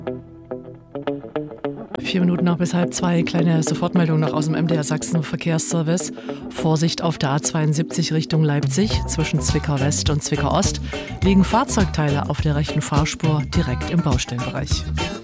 4 Minuten nach bis 1:30, kleine Sofortmeldung noch aus dem MDR Sachsen Verkehrsservice. Vorsicht auf der A72 Richtung Leipzig. Zwischen Zwickau West und Zwickau Ost liegen Fahrzeugteile auf der rechten Fahrspur direkt im Baustellenbereich.